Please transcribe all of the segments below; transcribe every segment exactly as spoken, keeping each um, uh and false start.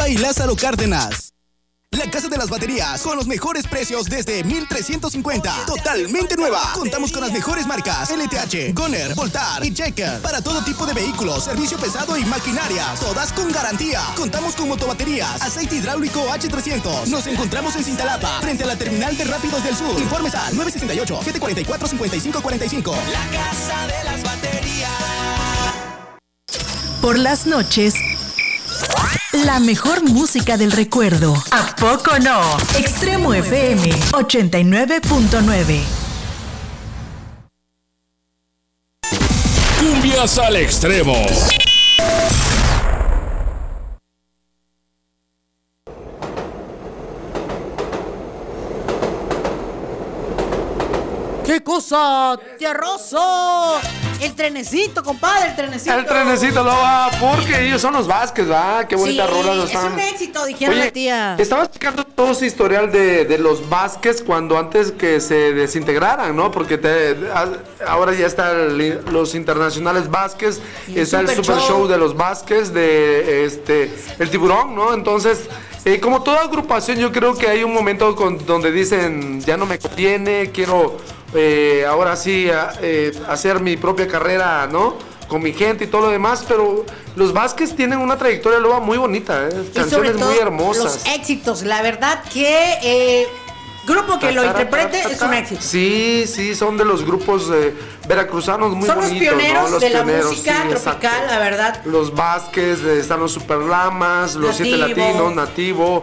Bay Lázaro Cárdenas. La Casa de las Baterías, con los mejores precios desde mil trescientos cincuenta. Totalmente nueva. Contamos con las mejores marcas L T H, Goner, Voltar y Checker. Para todo tipo de vehículos, servicio pesado y maquinarias. Todas con garantía. Contamos con motobaterías, aceite hidráulico H trescientos. Nos encontramos en Cintalapa, frente a la terminal de Rápidos del Sur. Informes al nueve seis ocho, siete cuatro cuatro, cinco cinco cuatro cinco. La Casa de las Baterías. Por las noches, la mejor música del recuerdo. ¿A poco no? Extremo F M ochenta y nueve punto nueve. Cumbias al extremo. ¿Qué cosa? ¡Tierroso! El trenecito, compadre, el trenecito. El trenecito, lo va, porque ellos son los Vázquez, ¿verdad? Qué bonita sí, rola nos es están. un éxito, dijeron la tía. Estaba explicando todo ese historial de, de los Vázquez cuando antes que se desintegraran, ¿no? Porque te, ahora ya están los internacionales Vázquez, y está el Super Show. Show de los Vázquez, de este, el Tiburón, ¿no? Entonces, eh, como toda agrupación, yo creo que hay un momento con, donde dicen, ya no me conviene, quiero eh, ahora sí a, eh, hacer mi propia carrera, ¿no? Con mi gente y todo lo demás, pero los Vázquez tienen una trayectoria loba muy bonita, ¿eh? Canciones muy hermosas. Los éxitos, la verdad que eh, grupo que lo interprete es un éxito. Sí, sí, son de los grupos eh, veracruzanos muy son bonitos. Son los pioneros, ¿no? Los de pioneros, la música sí, tropical, exacto. La verdad. Los Vázquez, eh, están los Superlamas, los Siete Latinos, Nativo,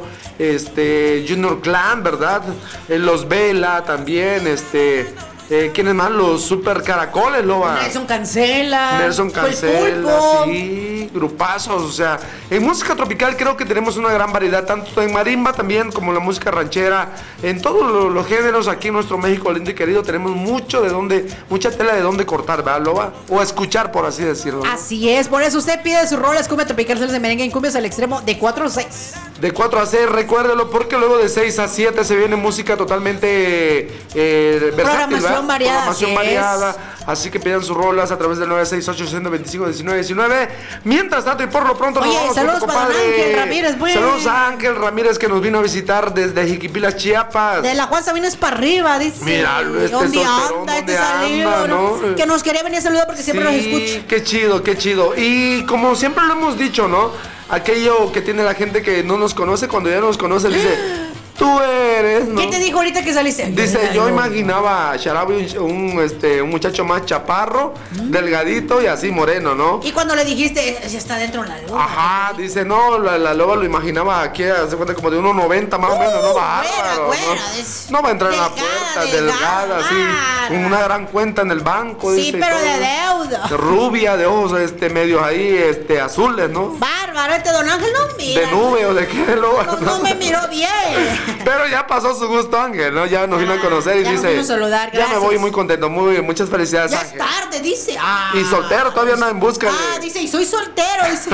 este, Junior Clan, ¿verdad? Eh, los Vela también, este... Eh, ¿Quiénes más? Los Super Caracoles, Loba. Nelson Cancela. Nelson Cancela, sí, grupazos, o sea, en música tropical creo que tenemos una gran variedad, tanto en marimba también como la música ranchera, en todos los, los géneros aquí en nuestro México lindo y querido tenemos mucho de dónde, mucha tela de dónde cortar, ¿verdad, Loba? O escuchar, por así decirlo, ¿no? Así es, por eso usted pide sus rolas cumbia tropical, sales de merengue en cumbias al extremo de cuatro a seis. De cuatro a seis, recuérdelo, porque luego de seis a siete se viene música totalmente eh, versátil, programación ¿verdad? variada, Programación así variada, es. Así que pidan sus rolas a través del nueve seis ocho, uno dos cinco, uno nueve uno nueve. Mientras tanto y por lo pronto Oye, nos vamos saludos con para don Ángel Ramírez, pues. Saludos a Ángel Ramírez que nos vino a visitar desde Jiquipilas, Chiapas. De la Juan Sabinas para arriba, dice. Mira, este ¿Dónde solterón, anda este ¿dónde salido? anda, no? Que nos quería venir a saludar porque siempre sí, nos escucha. Qué chido, qué chido. Y como siempre lo hemos dicho, ¿no? Aquello que tiene la gente que no nos conoce, cuando ya nos conoce, dice, tú eres, ¿no? ¿Qué te dijo ahorita que saliste? Dice, yo imaginaba a Sharabi un, un, este, un muchacho más chaparro, ¿Mm? delgadito y así moreno, ¿no? Y cuando le dijiste, ya está dentro la loba. Ajá, dice, no, la, la loba lo imaginaba aquí, hace cuenta como de uno noventa más uh, o menos, ¿no? Bárbaro, buena, buena, ¿no? no va a entrar delgada, en la puerta, delgada, delgada así, con una gran cuenta en el banco. Sí, dice, pero de deuda. Rubia, de ojos este, medios ahí, este, azules, ¿no? Bárbaro, este don Ángel no mira. ¿De nube o de qué, loba? No, no me miró bien. Pero ya pasó su gusto, Ángel, ¿no? Ya nos vino a conocer y ya dice, nos saludar, ya me voy muy contento, muy muchas felicidades, ya Ángel. Ya es tarde, dice. Ah. Y soltero, todavía anda en busca de... Ah, dice, y soy soltero, dice.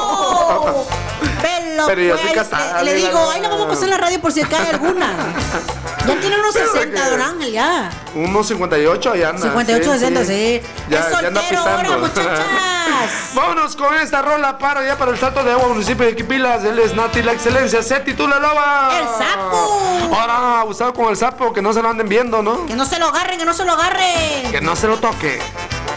¡Oh! Pelo, pero yo pues, soy casada. Le, le digo, ay, no vamos a pasar la radio por si cae alguna. Ya tiene unos pero sesenta, don Ángel, ya. Unos cincuenta y ocho, allá anda. cincuenta y ocho, sí, sesenta, sí. Ya, es soltero ya anda ahora, muchachas. Vámonos con esta rola para ya para el Salto de Agua, municipio de Quipilas. Él es Nati, la excelencia. Se titula Loba. El sapo. Ahora, abusado con el sapo, que no se lo anden viendo, ¿no? Que no se lo agarren, que no se lo agarren. Que no se lo toque.